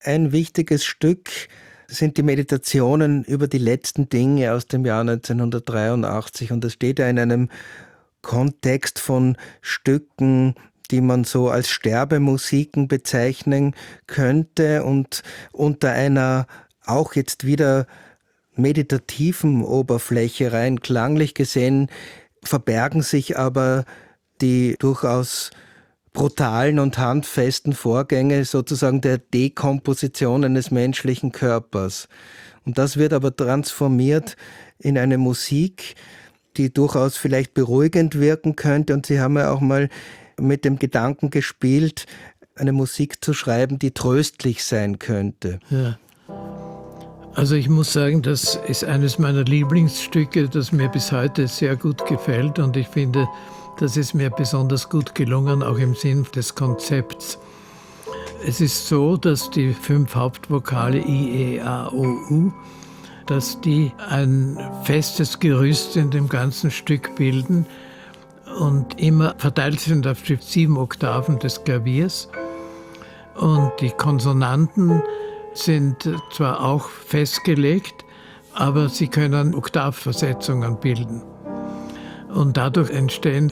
ein wichtiges Stück sind die Meditationen über die letzten Dinge aus dem Jahr 1983. Und das steht ja in einem Kontext von Stücken, die man so als Sterbemusiken bezeichnen könnte und unter einer auch jetzt wieder meditativen Oberfläche rein klanglich gesehen verbergen sich aber die durchaus brutalen und handfesten Vorgänge sozusagen der Dekomposition eines menschlichen Körpers. Und das wird aber transformiert in eine Musik, die durchaus vielleicht beruhigend wirken könnte. Und Sie haben ja auch mal mit dem Gedanken gespielt, eine Musik zu schreiben, die tröstlich sein könnte. Ja. Also ich muss sagen, das ist eines meiner Lieblingsstücke, das mir bis heute sehr gut gefällt. Und ich finde, das ist mir besonders gut gelungen, auch im Sinn des Konzepts. Es ist so, dass die 5 Hauptvokale I, E, A, O, U, dass die ein festes Gerüst in dem ganzen Stück bilden und immer verteilt sind auf die 7 Oktaven des Klaviers. Und die Konsonanten sind zwar auch festgelegt, aber sie können Oktavversetzungen bilden. Und dadurch entstehen